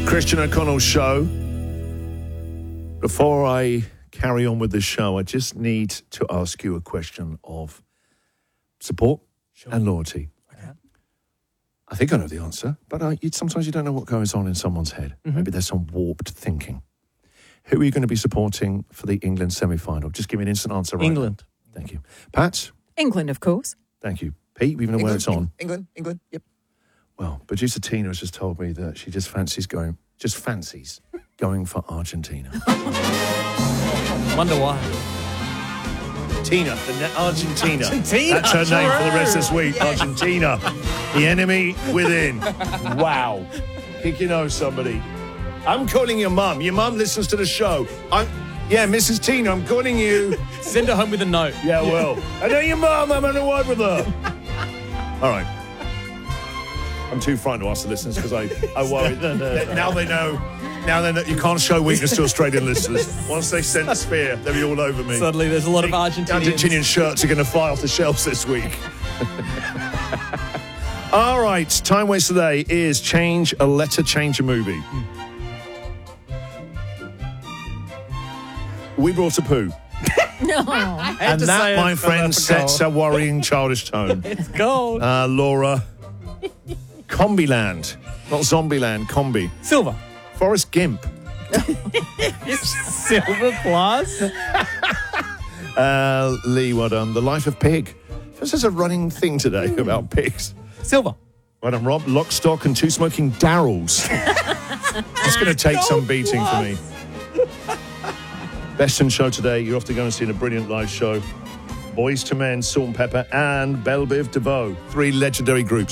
Christian O'Connell Show. Before I carry on with the show, I just need to ask you a question of support and loyalty. Okay. I think I know the answer, but sometimes you don't know what goes on in someone's head. Mm-hmm. Maybe there's some warped thinking. Who are you going to be supporting for the England semi-final? Just give me an instant answer right England. now. Thank you. Pat? England, of course. Thank you. Pete, we even know where it's on. England, yep. Well, producer Tina has just told me that she just fancies going for Argentina. Wonder why. Tina, Argentina. Argentina, That's her name for the rest of this true. week. Argentina. The enemy within. Wow. Think you know somebody. I'm calling your mum. Your mum listens to the show. Mrs. Tina, I'm calling you. Send her home with a note. Yeah, well. I know your mum. I'm on a word with her. All right. I'm too frightened to ask the listeners because I worry. Now they know. Now they know you can't show weakness to Australian listeners. Once they sense fear, they'll be all over me. Suddenly there's a lot of Argentinian shirts are going to fly off the shelves this week. All right, time waste today is change a letter, change a movie. We brought a poo. No. And that, my friend, sets a worrying childish tone. It's gold. Laura. Combiland. Not Zombieland, Combi. Silver. Forrest Gimp. Silver plus. Lee, well done. The Life of Pig. This is a running thing today about pigs. Silver. Well done, Rob. Lock, Stock and Two Smoking Darrells. It's going to take some beating for me. Best in Show today. You're off to go and see a brilliant live show. Boys to Men, Salt and Pepper and Belle Biv DeVoe. 3 legendary groups.